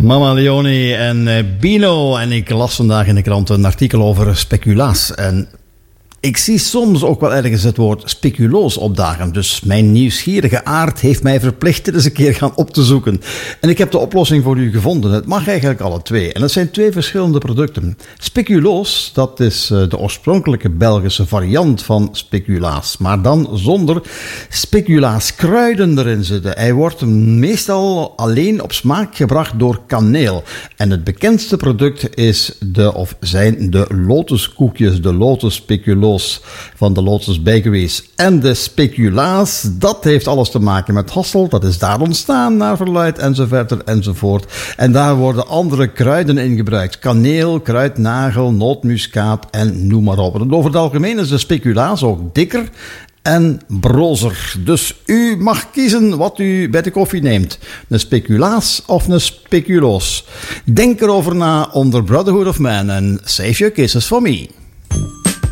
Mama Leone en Bino. En ik las vandaag in de krant een artikel over speculaas. En ik zie soms ook wel ergens het woord speculoos opdagen. Dus mijn nieuwsgierige aard heeft mij verplicht dit eens een keer gaan op te zoeken. En ik heb de oplossing voor u gevonden. Het mag eigenlijk alle twee. En het zijn twee verschillende producten. Speculoos, dat is de oorspronkelijke Belgische variant van speculaas. Maar dan zonder speculaaskruiden erin zitten. Hij wordt meestal alleen op smaak gebracht door kaneel. En het bekendste product zijn de lotuskoekjes, de Lotus Speculoos van de Lotus Bakeries. En de speculaas, dat heeft alles te maken met Hasselt. Dat is daar ontstaan, naar verluidt, enzovoort. En daar worden andere kruiden in gebruikt. Kaneel, kruidnagel, nootmuskaat en noem maar op. En over het algemeen is de speculaas ook dikker en brozer. Dus u mag kiezen wat u bij de koffie neemt. Een speculaas of een speculoos. Denk erover na onder Brotherhood of Man en save your kisses for me.